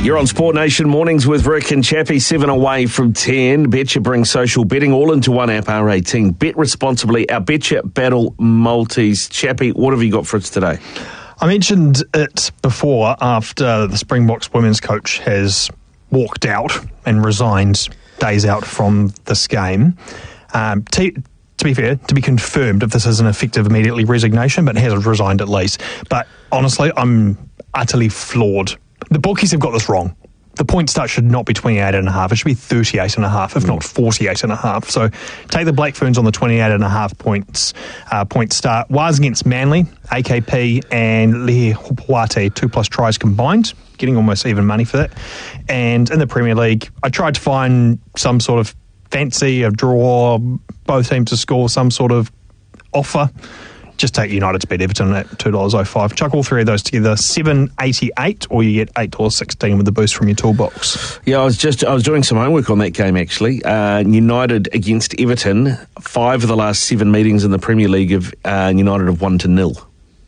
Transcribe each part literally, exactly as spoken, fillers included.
You're on Sport Nation Mornings with Rick and Chappie, seven away from ten. Betcha brings social betting all into one app, R eighteen. Bet responsibly. Our Betcha Battle Maltese. Chappie, what have you got for us today? I mentioned it before after the Springboks women's coach has walked out and resigned days out from this game. Um, t- to be fair, to be confirmed if this is an effective immediately resignation, but he has resigned at least. But honestly, I'm utterly floored. The bookies have got this wrong. The point start should not be twenty-eight and a half. It should be thirty-eight and a half, if not forty-eight and a half. So take the Black Ferns on the twenty-eight and a half points, uh, point start. Wires against Manly, A K P and Lehe Hopoate, two plus tries combined, getting almost even money for that. And in the Premier League, I tried to find some sort of fancy, a draw, both teams to score, some sort of offer. Just take United to beat Everton at two dollars oh five. Chuck all three of those together, seven eighty-eight, or you get eight dollars sixteen with the boost from your toolbox. Yeah, I was just I was doing some homework on that game, actually. Uh, United against Everton, five of the last seven meetings in the Premier League of uh, United have won to nil.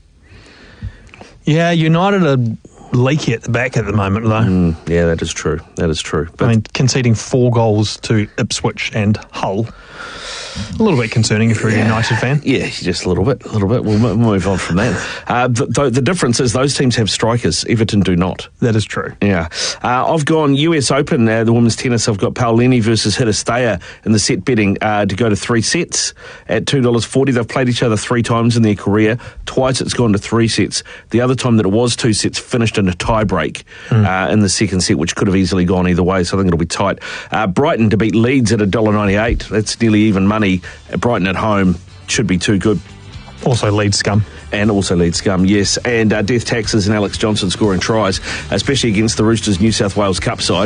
Yeah, United are leaky at the back at the moment, though. Mm, yeah, that is true. That is true. But I mean, conceding four goals to Ipswich and Hull, a little bit concerning if you're a yeah, United fan. Yeah, just a little bit, a little bit. We'll m- move on from that. Uh, the, the, the difference is those teams have strikers. Everton do not. That is true. Yeah. Uh, I've gone U S Open, uh, the women's tennis. I've got Paolini versus Hitastea in the set betting uh, to go to three sets at two dollars forty. They've played each other three times in their career. Twice it's gone to three sets. The other time that it was two sets finished in a tie break mm. uh, in the second set, which could have easily gone either way, so I think it'll be tight. Uh, Brighton to beat Leeds at one dollar ninety-eight. That's nearly even money. Brighton at home should be too good. Also Leeds scum. And also Leeds scum, yes. And uh, Death Taxes and Alex Johnson scoring tries, especially against the Roosters New South Wales Cup side.